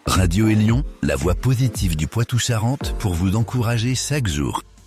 Radio Élion, la voix positive du Poitou-Charentes pour vous encourager chaque jour.